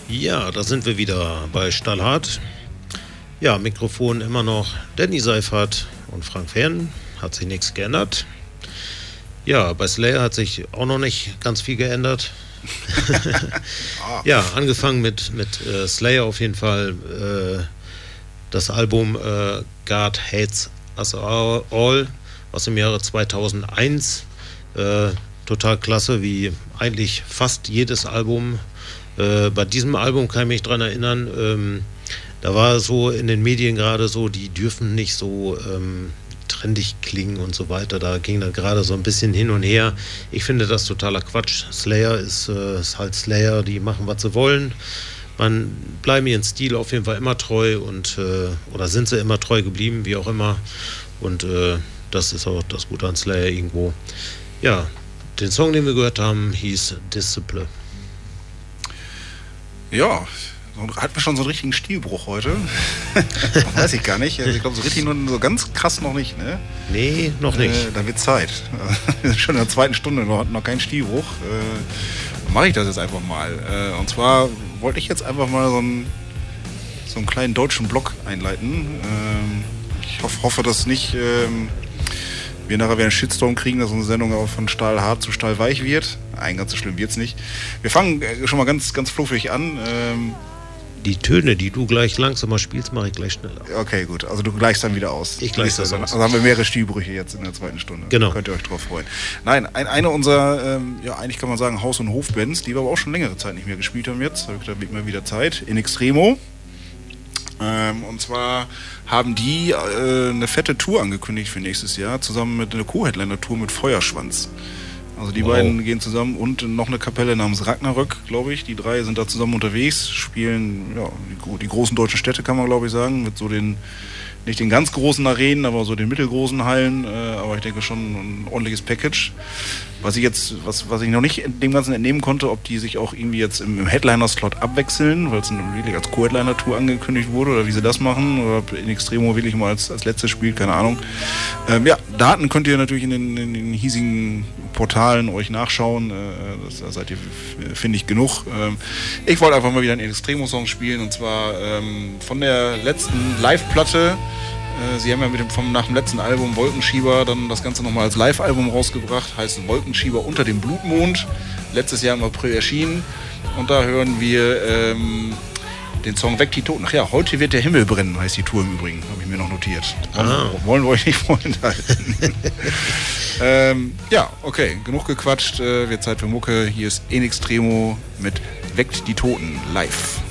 Ja, da sind wir wieder bei Stahlhart. Ja, Mikrofon immer noch Danny Seifert und Frank Fern. Hat sich nichts geändert. Ja, bei Slayer hat sich auch noch nicht ganz viel geändert. Ja, angefangen mit Slayer auf jeden Fall. Das Album God Hates Us All aus dem Jahre 2001. Total klasse, wie eigentlich fast jedes Album. Bei diesem Album kann ich mich dran erinnern, da war so in den Medien gerade so, die dürfen nicht so trendig klingen und so weiter. Da ging dann gerade so ein bisschen hin und her. Ich finde das totaler Quatsch. Slayer ist halt Slayer, die machen, was sie wollen. Man bleiben ihren Stil auf jeden Fall immer treu und oder sind sie immer treu geblieben, wie auch immer. Und das ist auch das Gute an Slayer irgendwo. Ja, den Song, den wir gehört haben, hieß Disciple. Ja, hatten wir schon so einen richtigen Stilbruch heute? Weiß ich gar nicht. Also ich glaube, so richtig nur so ganz krass noch nicht, ne? Nee, noch nicht. Da wird Zeit. Wir sind schon in der zweiten Stunde, wir hatten noch keinen Stilbruch. Mache ich das jetzt einfach mal. Und zwar wollte ich jetzt einfach mal so einen kleinen deutschen Blog einleiten. Ich hoffe, dass nicht wir nachher wieder einen Shitstorm kriegen, dass unsere Sendung auch von Stahlhart zu Stahlweich wird. Nein, ganz so schlimm wird's nicht. Wir fangen schon mal ganz, ganz fluffig an. Die Töne, die du gleich langsamer spielst, mache ich gleich schneller. Okay, gut. Also du gleichst dann wieder aus. Ich gleiche das aus. Also haben wir mehrere Stilbrüche jetzt in der zweiten Stunde. Genau. Könnt ihr euch drauf freuen. Nein, eine unserer, ja eigentlich kann man sagen, Haus- und Hofbands, die wir aber auch schon längere Zeit nicht mehr gespielt haben jetzt. Da wird mal wieder Zeit. In Extremo. Und zwar haben die eine fette Tour angekündigt für nächstes Jahr, zusammen mit einer Co-Headliner-Tour mit Feuerschwanz. Also die beiden gehen zusammen und noch eine Kapelle namens Ragnarök, glaube ich. Die drei sind da zusammen unterwegs, spielen ja, die großen deutschen Städte, kann man glaube ich sagen, mit so den, nicht den ganz großen Arenen, aber so den mittelgroßen Hallen. Aber ich denke schon ein ordentliches Package. Was ich noch nicht dem Ganzen entnehmen konnte, ob die sich auch irgendwie jetzt im Headliner-Slot abwechseln, weil es wirklich als Co-Headliner-Tour angekündigt wurde oder wie sie das machen, oder ob In Extremo wirklich mal als letztes spielt, keine Ahnung. Ja, Daten könnt ihr natürlich in den hiesigen Portalen euch nachschauen, da seid ihr, finde ich, genug. Ich wollte einfach mal wieder einen In Extremo-Song spielen, und zwar von der letzten Live-Platte. Sie haben ja nach dem letzten Album Wolkenschieber dann das Ganze nochmal als Live-Album rausgebracht, heißt Wolkenschieber unter dem Blutmond, letztes Jahr im April erschienen, und da hören wir den Song Weg die Toten. Ach ja, heute wird der Himmel brennen, heißt die Tour im Übrigen, habe ich mir noch notiert. Wollen wir euch nicht vorenthalten. Ja, okay, genug gequatscht, wird Zeit für Mucke. Hier ist In Extremo mit Weckt die Toten live.